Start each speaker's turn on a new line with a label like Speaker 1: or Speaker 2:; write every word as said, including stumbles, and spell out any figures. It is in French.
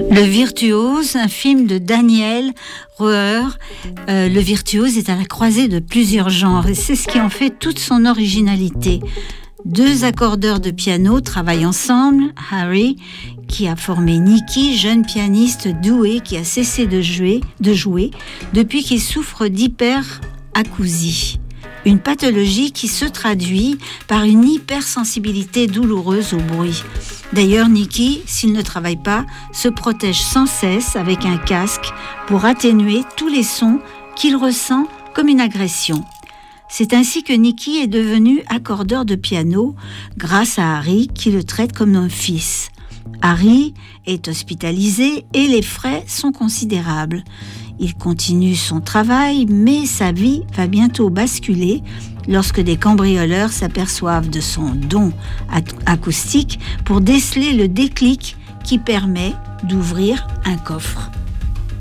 Speaker 1: Le Virtuose, un film de Daniel Roher. Euh, le virtuose est à la croisée de plusieurs genres et c'est ce qui en fait toute son originalité. Deux accordeurs de piano travaillent ensemble. Harry, qui a formé Nicky, jeune pianiste doué qui a cessé de jouer, de jouer depuis qu'il souffre d'hyperacousie. Une pathologie qui se traduit par une hypersensibilité douloureuse au bruit. D'ailleurs, Nicky, s'il ne travaille pas, se protège sans cesse avec un casque pour atténuer tous les sons qu'il ressent comme une agression. C'est ainsi que Nicky est devenu accordeur de piano grâce à Harry qui le traite comme un fils. Harry est hospitalisé et les frais sont considérables. Il continue son travail, mais sa vie va bientôt basculer lorsque des cambrioleurs s'aperçoivent de son don acoustique pour déceler le déclic qui permet d'ouvrir un coffre.